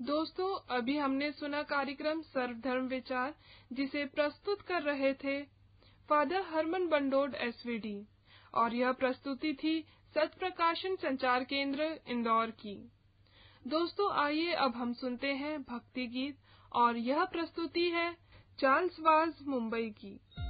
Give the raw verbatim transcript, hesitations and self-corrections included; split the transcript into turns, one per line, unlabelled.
दोस्तों, अभी हमने सुना कार्यक्रम सर्वधर्म विचार, जिसे प्रस्तुत कर रहे थे फादर हरमन बंडोड एसवीडी, और यह प्रस्तुति थी सत्य प्रकाशन संचार केंद्र इंदौर की। दोस्तों, आइए अब हम सुनते हैं भक्ति गीत, और यह प्रस्तुति है चार्ल्स वाज मुंबई की।